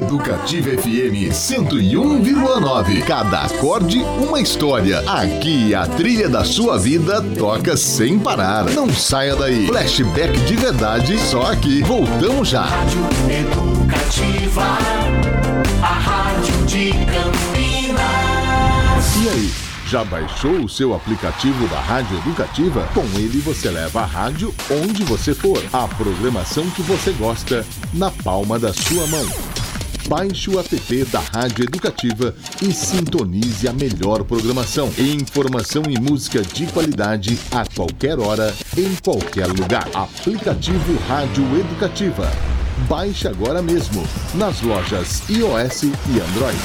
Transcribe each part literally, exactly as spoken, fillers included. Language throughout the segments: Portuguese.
Educativa F M cento e um vírgula nove. Cada acorde, uma história. Aqui a trilha da sua vida toca sem parar. Não saia daí. Flashback de verdade, só aqui. Voltamos já. Rádio Educativa, a rádio de Campinas. E aí? Já baixou o seu aplicativo da Rádio Educativa? Com ele você leva a rádio onde você for. A programação que você gosta na palma da sua mão. Baixe o app da Rádio Educativa e sintonize a melhor programação. Informação e música de qualidade a qualquer hora, em qualquer lugar. Aplicativo Rádio Educativa. Baixe agora mesmo nas lojas iOS e Android.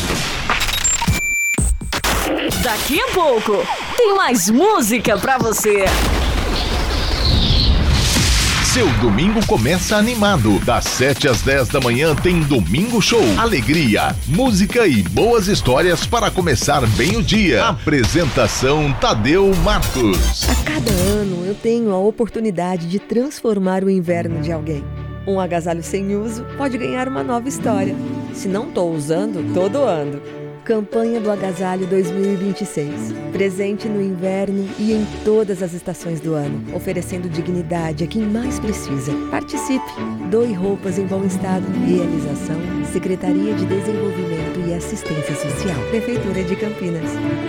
Daqui a pouco tem mais música pra você. Seu domingo começa animado. Das sete às dez da manhã tem Domingo Show. Alegria, música e boas histórias para começar bem o dia. Apresentação Tadeu Marcos. A cada ano eu tenho a oportunidade de transformar o inverno de alguém. Um agasalho sem uso pode ganhar uma nova história. Se não estou usando, tô doando. Campanha do Agasalho dois mil e vinte e seis. Presente no inverno e em todas as estações do ano, oferecendo dignidade a quem mais precisa. Participe! Doe roupas em bom estado. Realização: Secretaria de Desenvolvimento e Assistência Social. Prefeitura de Campinas.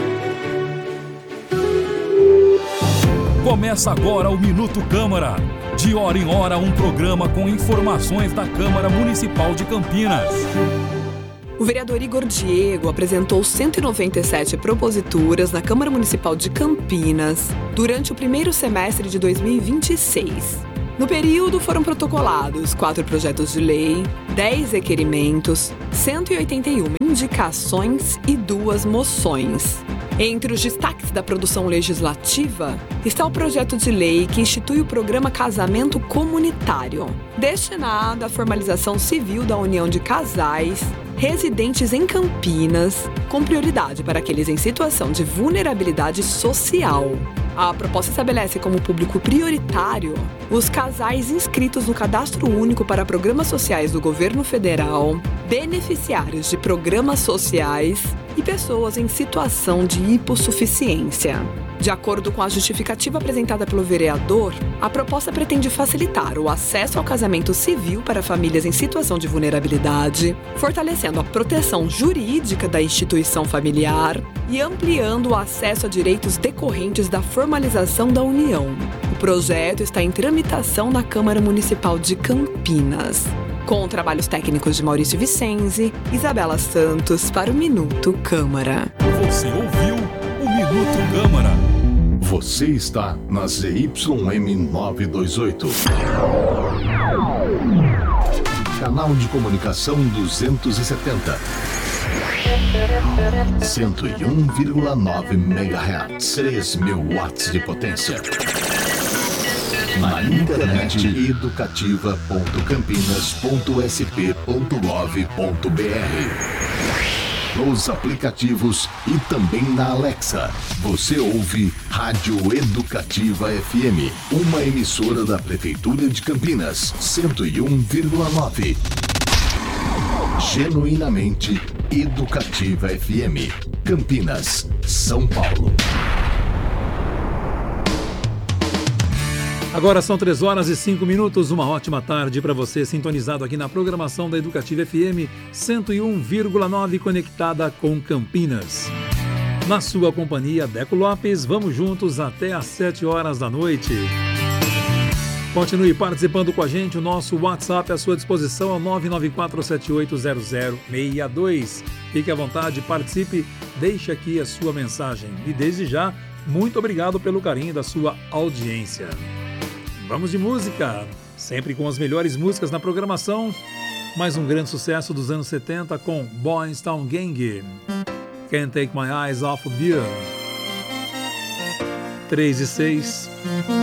Começa agora o Minuto Câmara. De hora em hora, um programa com informações da Câmara Municipal de Campinas. O vereador Igor Diego apresentou cento e noventa e sete proposituras na Câmara Municipal de Campinas durante o primeiro semestre de dois mil e vinte e seis. No período foram protocolados quatro projetos de lei, dez requerimentos, cento e oitenta e uma indicações e duas moções. Entre os destaques da produção legislativa está o projeto de lei que institui o programa Casamento Comunitário, destinado à formalização civil da união de casais residentes em Campinas, com prioridade para aqueles em situação de vulnerabilidade social. A proposta estabelece como público prioritário os casais inscritos no Cadastro Único para Programas Sociais do Governo Federal, beneficiários de programas sociais e pessoas em situação de hipossuficiência. De acordo com a justificativa apresentada pelo vereador, a proposta pretende facilitar o acesso ao casamento civil para famílias em situação de vulnerabilidade, fortalecendo a proteção jurídica da instituição familiar e ampliando o acesso a direitos decorrentes da formalização da união. O projeto está em tramitação na Câmara Municipal de Campinas. Com trabalhos técnicos de Maurício Vicenzi, Isabela Santos para o Minuto Câmara. Você ouviu o Minuto Câmara. Você está na Z Y M novecentos e vinte e oito. Canal de comunicação duzentos e setenta. cento e um vírgula nove megahertz. três mil watts de potência. Na internet educativa ponto campinas ponto s p ponto gov ponto b r. Nos aplicativos e também na Alexa. Você ouve Rádio Educativa F M, uma emissora da Prefeitura de Campinas, cento e um vírgula nove. Genuinamente Educativa F M, Campinas, São Paulo. Agora são três horas e cinco minutos, uma ótima tarde para você sintonizado aqui na programação da Educativa F M cento e um vírgula nove, conectada com Campinas. Na sua companhia, Deco Lopes, vamos juntos até às sete horas da noite. Continue participando com a gente, o nosso WhatsApp à sua disposição é o nove nove quatro sete oito zero zero seis dois. Fique à vontade, participe, deixe aqui a sua mensagem. E desde já, muito obrigado pelo carinho da sua audiência. Vamos de música, sempre com as melhores músicas na programação. Mais um grande sucesso dos anos setenta com Boys Town Gang. Can't Take My Eyes Off of You. três e seis.